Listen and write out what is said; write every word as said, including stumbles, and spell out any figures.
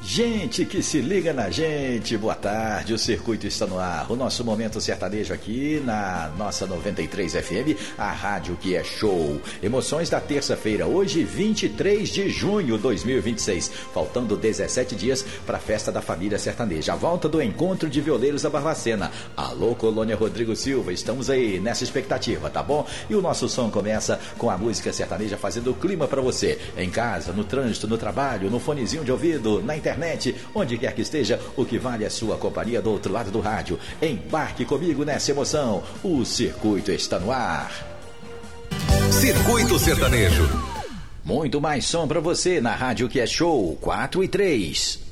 Gente que se liga na gente, boa tarde, o circuito está no ar, o nosso momento sertanejo aqui na nossa noventa e três F M, a rádio que é show. Emoções da terça-feira, hoje vinte e três de junho de dois mil e vinte e seis, faltando dezessete dias para a festa da família sertaneja, a volta do encontro de violeiros da Barbacena. Alô, Colônia Rodrigo Silva, estamos aí nessa expectativa, tá bom? E o nosso som começa com a música sertaneja fazendo o clima para você, em casa, no trânsito, no trabalho, no fonezinho de ouvido, na internet. Internet, onde quer que esteja, o que vale é a sua companhia do outro lado do rádio. Embarque comigo nessa emoção. O circuito está no ar. Circuito Sertanejo. Muito mais som pra você na rádio que é show quatro e três.